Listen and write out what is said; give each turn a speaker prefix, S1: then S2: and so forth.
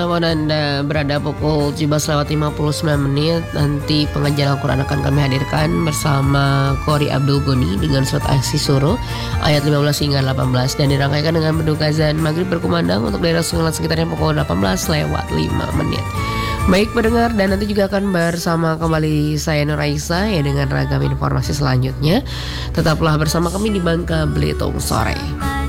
S1: Namun Anda berada pukul 17:59, nanti pengajian Al-Quran akan kami hadirkan bersama Qori Abdul Goni dengan surat As-Syura ayat 15 hingga 18 dan dirangkaikan dengan beduk azan maghrib berkumandang untuk daerah Sungalat sekitarnya pukul 18:05. Baik pendengar, dan nanti juga akan bersama kembali saya Nur Aisyah ya dengan ragam informasi selanjutnya. Tetaplah bersama kami di Bangka Belitung sore.